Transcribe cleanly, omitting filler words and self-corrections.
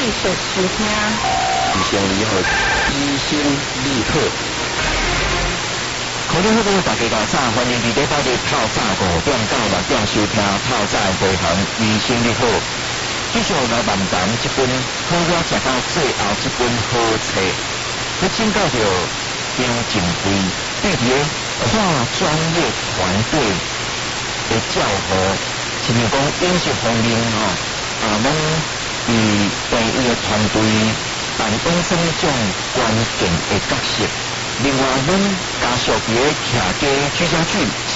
续收听。 医生你好，医生你好。 好的，大家早，欢迎伫礼拜日透早5点到6点收听透早回航医生你好。继续来漫谈这本好我食到最后这本好册，要请教着张正辉对伫跨专业团队的教学，亲像讲饮食方面拢伫第一个团队扮演什么种关键的角色？另外，阮家属伫咧徛家居家具